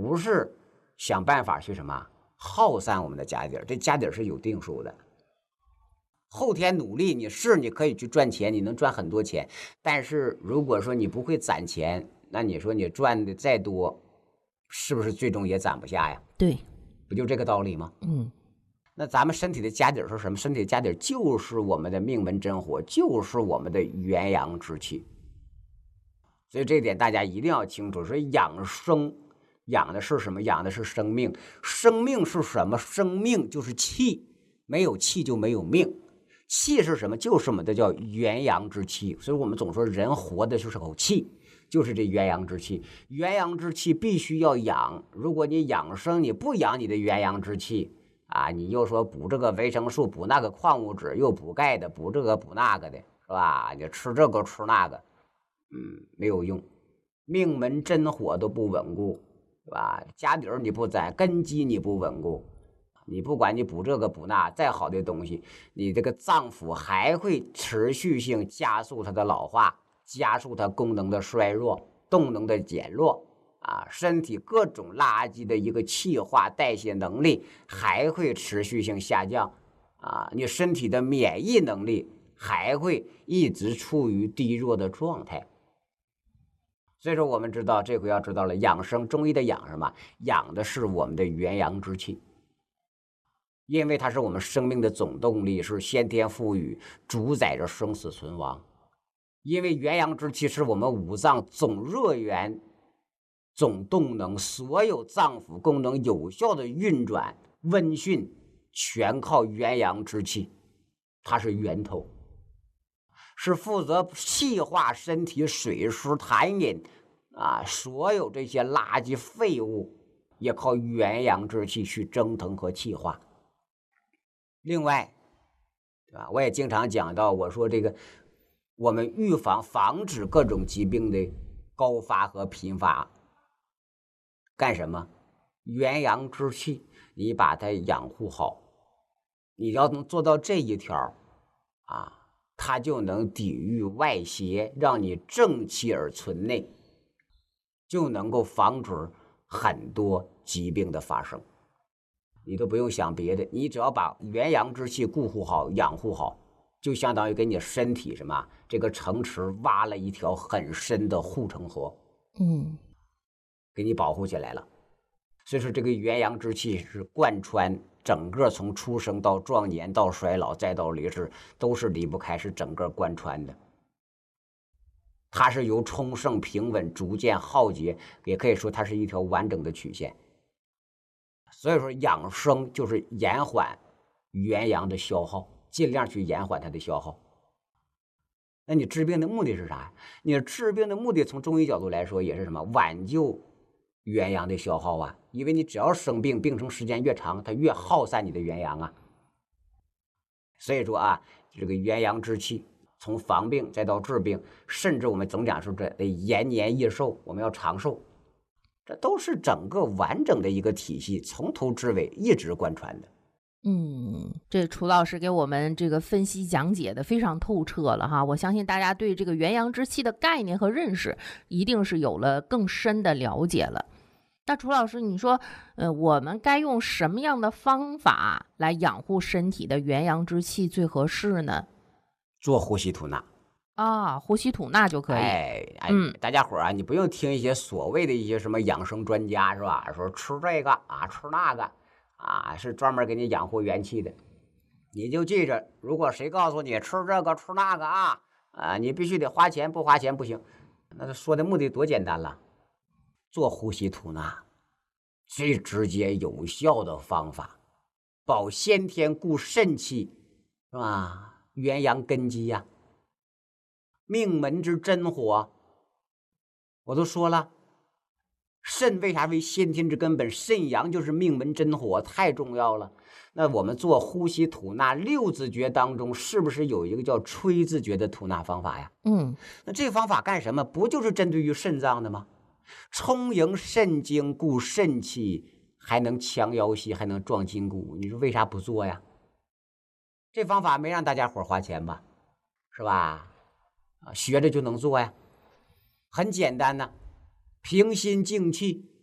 不是想办法去什么耗散我们的家底儿，这家底儿是有定数的。后天努力，你可以去赚钱，你能赚很多钱，但是如果说你不会攒钱，那你说你赚的再多，是不是最终也攒不下呀？ 对， 不就这个道理吗？那咱们身体的家底儿是什么？身体的家底儿就是我们的命门真火，就是我们的元阳之气。所以这一点大家一定要清楚。说养生，养的是什么？养的是生命。生命是什么？生命就是气，没有气就没有命。气是什么？就是我们的叫元阳之气。所以我们总说人活的就是口气，就是这元阳之气。元阳之气必须要养。如果你养生，你不养你的元阳之气啊，你又说补这个维生素，补那个矿物质，又补钙的，补这个补那个的，是吧？你吃这个吃那个，没有用。命门真火都不稳固，是吧？家底儿你不攒，根基你不稳固，你不管你补这个补那，再好的东西，你这个脏腑还会持续性加速它的老化，加速它功能的衰弱，动能的减弱啊，身体各种垃圾的一个气化代谢能力还会持续性下降啊，你身体的免疫能力还会一直处于低弱的状态。所以说我们知道这回要知道了，养生中医的养什么？养的是我们的元阳之气，因为它是我们生命的总动力，是先天赋予，主宰着生死存亡。因为元阳之气是我们五脏总热源、总动能，所有脏腑功能有效的运转、温煦，全靠元阳之气，它是源头，是负责气化身体水湿痰饮啊，所有这些垃圾废物也靠元阳之气去蒸腾和气化。另外，对吧？我也经常讲到，我说这个我们防止各种疾病的高发和频发，干什么？元阳之气，你把它养护好，你要能做到这一条啊，它就能抵御外邪，让你正气而存内，就能够防止很多疾病的发生。你都不用想别的，你只要把元阳之气固护好、养护好，就相当于给你身体什么这个城池挖了一条很深的护城河，给你保护起来了。所以说这个元阳之气是贯穿整个从出生到壮年到衰老再到离世，都是离不开，是整个贯穿的。它是由充盛平稳逐渐耗竭，也可以说它是一条完整的曲线。所以说养生就是延缓元阳的消耗，尽量去延缓它的消耗。那你治病的目的是啥？你治病的目的从中医角度来说也是什么？挽救元阳的消耗啊，因为你只要生病，病程时间越长，它越耗散你的元阳啊。所以说啊，这个元阳之气从防病再到治病，甚至我们总讲说这得延年益寿，我们要长寿，这都是整个完整的一个体系，从头至尾一直贯穿的。 这楚老师给我们这个分析讲解的非常透彻了哈，我相信大家对这个元阳之气的概念和认识一定是有了更深的了解了。那楚老师，你说我们该用什么样的方法来养护身体的元阳之气最合适呢？ 做呼吸吐纳啊，呼吸吐纳就可以。 大家伙啊，你不用听一些所谓的一些什么养生专家是吧？说吃这个啊，吃那个啊，是专门给你养护元气的。你就记着，如果谁告诉你吃这个吃那个啊，你必须得花钱，不花钱不行。那说的目的多简单了，做呼吸吐纳，最直接有效的方法，保先天固肾气，是吧？元阳根基呀，命门之真火。我都说了，肾为啥为先天之根本？肾阳就是命门真火，太重要了。那我们做呼吸吐纳六字诀当中，是不是有一个叫吹字诀的吐纳方法呀？那这个方法干什么？不就是针对于肾脏的吗？充盈肾精，固肾气，还能强腰膝，还能壮筋骨。你说为啥不做呀？这方法没让大家伙花钱吧？是吧？学着就能做呀，很简单呢。平心静气，